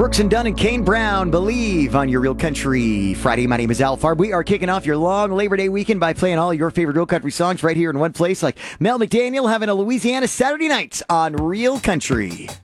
Brooks and Dunn and Kane Brown, Believe on your Real Country Friday. My name is Al Farb. We are kicking off your long Labor Day weekend by playing all your favorite Real Country songs right here in one place, like Mel McDaniel having a Louisiana Saturday night on Real Country.